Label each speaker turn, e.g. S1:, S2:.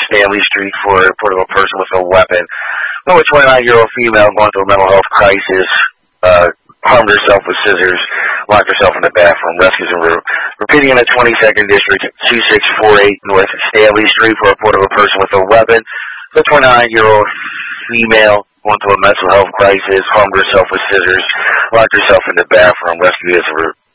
S1: Stanley Street for a report of a person with a weapon. Number 29-year-old female going through a mental health crisis, harmed herself with scissors, locked herself in the bathroom. Rescues and repeating in the 22nd District, 2648 North Stanley Street for a report of a person with a weapon. The 29-year-old female going through a mental health crisis, harmed herself with scissors, locked herself in the bathroom. Rescuers